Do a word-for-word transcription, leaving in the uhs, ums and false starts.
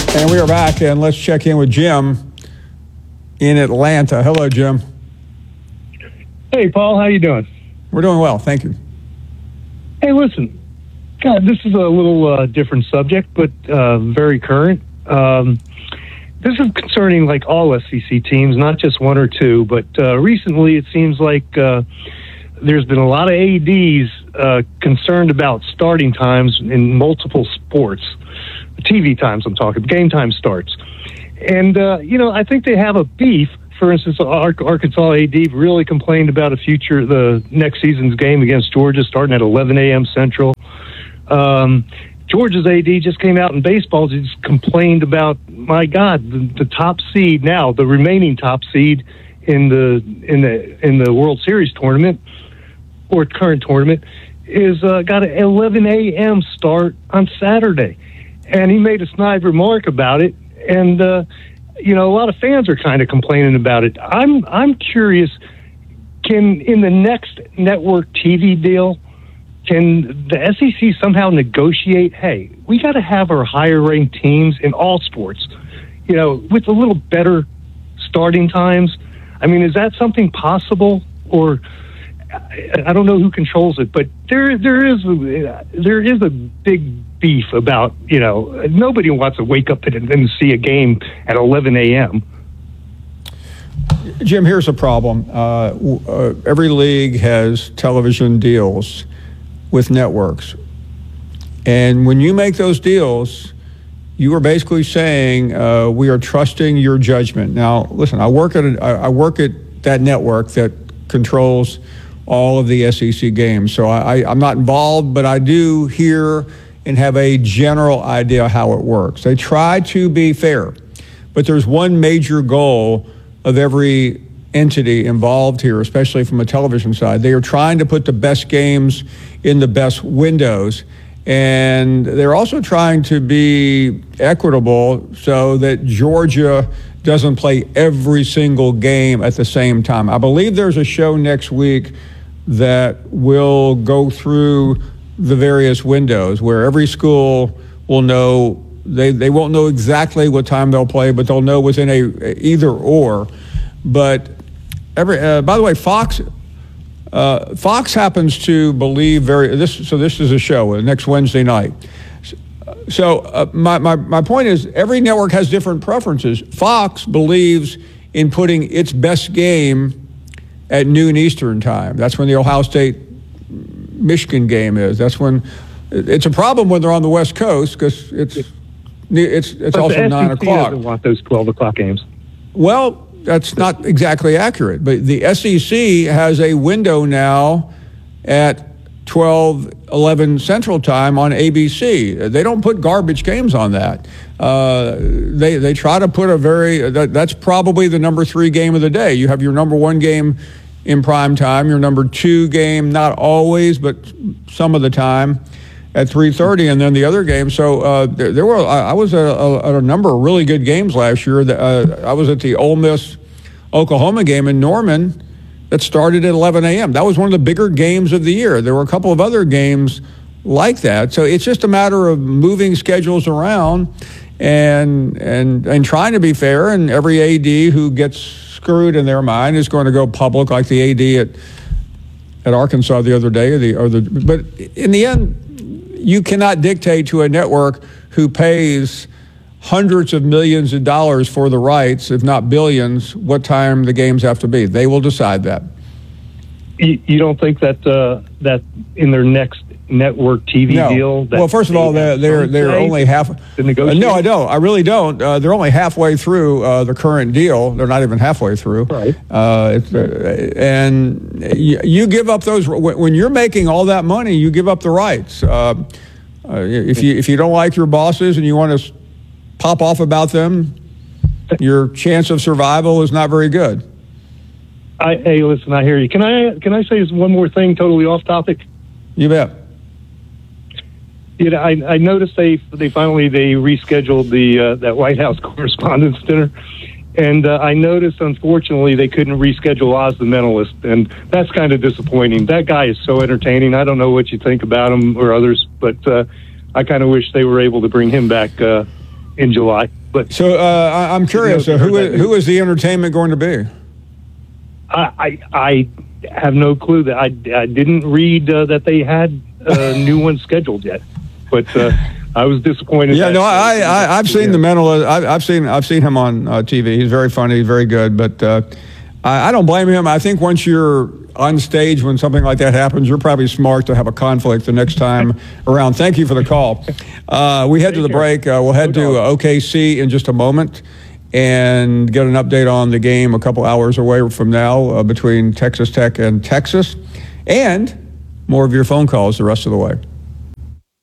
And we are back, and let's check in with Jim in Atlanta. Hello, Jim. Hey, Paul. How you doing? We're doing well, thank you. Hey, listen. God, this is a little uh, different subject, but uh, very current. Um, this is concerning like all S E C teams, not just one or two, but uh, recently it seems like uh, there's been a lot of A Ds uh, concerned about starting times in multiple sports. T V times, I'm talking, game time starts. And, uh, you know, I think they have a beef. For instance, Arkansas A D really complained about a future, the next season's game against Georgia starting at eleven a.m. Central. Um, Georgia's A D just came out in baseball, just complained about, my God, the, the top seed now, the remaining top seed in the in the in the World Series tournament or current tournament is uh, got an eleven a.m. start on Saturday. And he made a snide remark about it, and uh, you know, a lot of fans are kind of complaining about it. I'm I'm curious, can in the next network T V deal, can the S E C somehow negotiate? Hey, we got to have our higher ranked teams in all sports, you know, with a little better starting times. I mean, is that something possible, or? I don't know who controls it, but there there is a, there is a big beef about, you know, nobody wants to wake up and, and see a game at eleven a.m. Jim, here's a problem. Uh, uh, every league has television deals with networks, and when you make those deals, you are basically saying uh, we are trusting your judgment. Now, listen, I work at a, I work at that network that controls all of the S E C games. So I, I, I'm not involved, but I do hear and have a general idea how it works. They try to be fair, but there's one major goal of every entity involved here, especially from a television side. They are trying to put the best games in the best windows, and they're also trying to be equitable so that Georgia doesn't play every single game at the same time. I believe there's a show next week that will go through the various windows where every school will know, they, they won't know exactly what time they'll play, but they'll know within a either or. But every uh, by the way, Fox uh, Fox happens to believe very this. So this is a show uh, next Wednesday night. So uh, my, my my point is, every network has different preferences. Fox believes in putting its best game at noon Eastern time. That's when the Ohio State-Michigan game is. That's when it's a problem when they're on the West Coast because it's it's it's but also the nine S E C o'clock. Doesn't want those twelve o'clock games. Well, that's not exactly accurate. But the S E C has a window now at twelve, eleven Central Time on A B C. They don't put garbage games on that. Uh, they they try to put a very, that, that's probably the number three game of the day. You have your number one game in prime time, your number two game, not always, but some of the time, at three thirty, and then the other game. So uh, there, there were, I, I was at a, at a number of really good games last year. That, uh, I was at the Ole Miss Oklahoma game in Norman that started at eleven a.m. That was one of the bigger games of the year. There were a couple of other games like that. So it's just a matter of moving schedules around and and and trying to be fair. And every A D who gets screwed in their mind is going to go public, like the A D at at Arkansas the other day. Or the, or the but in the end, you cannot dictate to a network who pays hundreds of millions of dollars for the rights, if not billions, what time the games have to be. They will decide that. You, you don't think that uh, that in their next network T V no. deal? That well, first of all, they're they're, they're only half. To negotiate? Uh, no, I don't. I really don't. Uh, they're only halfway through uh, the current deal. They're not even halfway through. Right. Uh, it's, uh, and you, you give up those when you're making all that money. You give up the rights. Uh, uh, if you if you don't like your bosses and you want to pop off about them, your chance of survival is not very good. I, hey, listen, I hear you. Can I can I say one more thing, totally off topic? You bet. You know, I, I noticed they they finally they rescheduled the uh, that White House Correspondents' Dinner, and uh, I noticed unfortunately they couldn't reschedule Oz the Mentalist, and that's kind of disappointing. That guy is so entertaining. I don't know what you think about him or others, but uh, I kind of wish they were able to bring him back uh, in July. But So uh, I- I'm curious, You uh, know, who, is, who is the entertainment going to be? I, I, I have no clue. That I, I didn't read uh, that they had a new one scheduled yet, but uh, I was disappointed. Yeah, that- no, I, I I've seen Yeah. the mental. I, I've seen I've seen him on uh, T V. He's very funny. He's very good. But uh, I, I don't blame him. I think once you're on stage when something like that happens, you're probably smart to have a conflict the next time around. Thank you for the call. Uh, we head to the break. Uh, we'll head to uh, O K C in just a moment and get an update on the game a couple hours away from now uh, between Texas Tech and Texas, and more of your phone calls the rest of the way.